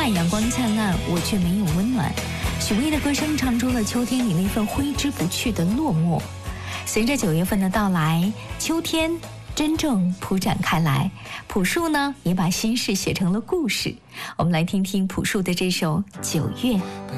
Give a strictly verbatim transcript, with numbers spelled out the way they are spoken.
阳光灿烂，我却没有温暖。许巍的歌声唱出了秋天里那份挥之不去的落寞。随着九月份的到来，秋天真正铺展开来，朴树呢也把心事写成了故事。我们来听听朴树的这首《九月》。